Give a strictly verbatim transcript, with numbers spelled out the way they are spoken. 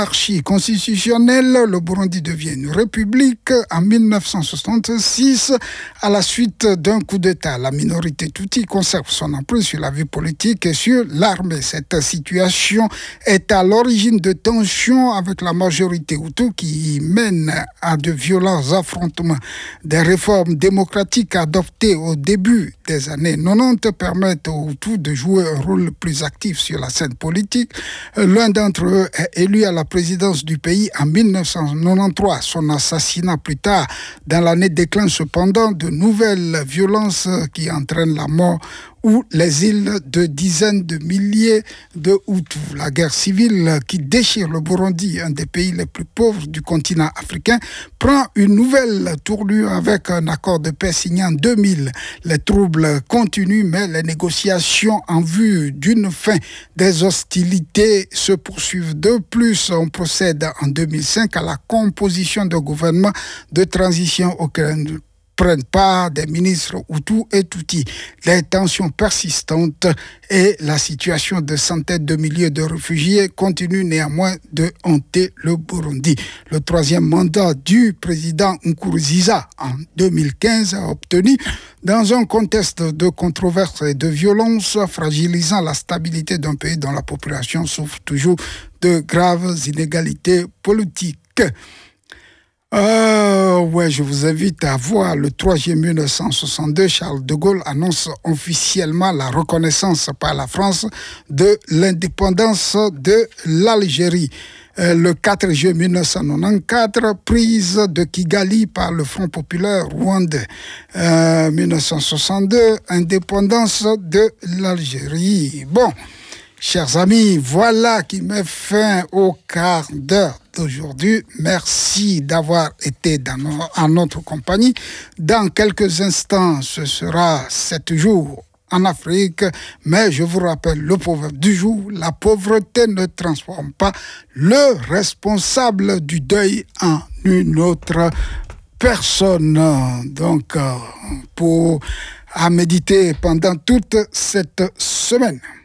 Monarchie constitutionnelle, le Burundi devient une république en mille neuf cent soixante-six à la suite d'un coup d'État. La minorité Tutsi conserve son emprise sur la vie politique et sur l'armée. Cette situation est à l'origine de tensions avec la majorité Hutu qui mène à de violents affrontements. Des réformes démocratiques adoptées au début des années quatre-vingt-dix permettent aux Hutus de jouer un rôle plus actif sur la scène politique. L'un d'entre eux est élu à la présidence du pays en mille neuf cent quatre-vingt-treize. Son assassinat plus tard dans l'année déclenche cependant de nouvelles violences qui entraînent la mort ou l'exil de dizaines de milliers de Hutus. La guerre civile qui déchire le Burundi, un des pays les plus pauvres du continent africain, prend une nouvelle tournure avec un accord de paix signé en deux mille. Les troubles continuent, mais les négociations en vue d'une fin des hostilités se poursuivent. De plus, on procède en deux mille cinq à la composition d'un gouvernement de transition auquel prennent part des ministres Hutus et Tutsis. Les tensions persistantes et la situation de centaines de milliers de réfugiés continuent néanmoins de hanter le Burundi. Le troisième mandat du président Nkurunziza en deux mille quinze a obtenu dans un contexte de controverses et de violence fragilisant la stabilité d'un pays dont la population souffre toujours de graves inégalités politiques. Euh, ouais, je vous invite à voir le trois juillet mille neuf cent soixante-deux, Charles de Gaulle annonce officiellement la reconnaissance par la France de l'indépendance de l'Algérie. Euh, le quatre juillet mille neuf cent quatre-vingt-quatorze, prise de Kigali par le Front populaire rwandais. Euh, mille neuf cent soixante-deux, indépendance de l'Algérie. Bon, chers amis, voilà qui met fin au quart d'heure d'aujourd'hui. Merci d'avoir été dans nos, en notre compagnie. Dans quelques instants, ce sera sept jours en Afrique, mais je vous rappelle le proverbe du jour: la pauvreté ne transforme pas le responsable du deuil en une autre personne. Donc, pour à méditer pendant toute cette semaine.